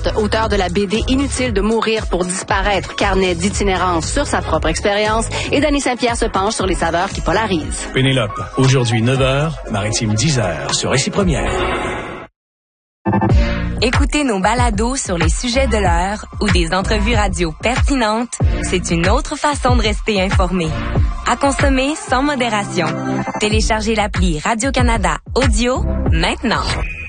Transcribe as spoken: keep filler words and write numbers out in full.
auteur de la B D Inutile de mourir pour disparaître, carnet d'itinérance sur sa propre expérience, et Danny Saint-Pierre se penche sur les saveurs qui polarisent. Pénélope, aujourd'hui neuf heures, Maritime dix heures, sur Récit Première. Écouter nos balados sur les sujets de l'heure ou des entrevues radio pertinentes, c'est une autre façon de rester informé. À consommer sans modération. Téléchargez l'appli Radio-Canada Audio maintenant.